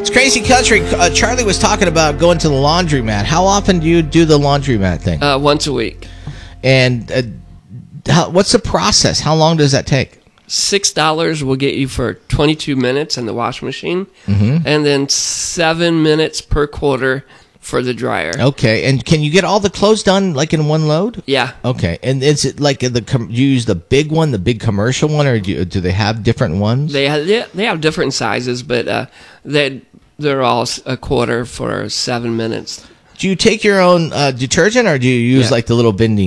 It's Crazy Country. Charlie was talking about going to the laundromat. How often do you do the laundromat thing? Once a week. And what's the process? How long does that take? $6 will get you for 22 minutes in the washing machine, Mm-hmm. and then 7 minutes per quarter for the dryer. Okay, and can you get all the clothes done like in one load? Yeah. Okay, and is it like you use the big one, the big commercial one, or do they have different ones? They have different sizes, but they're all a quarter for 7 minutes. Do you take your own detergent, or do you use like the little vending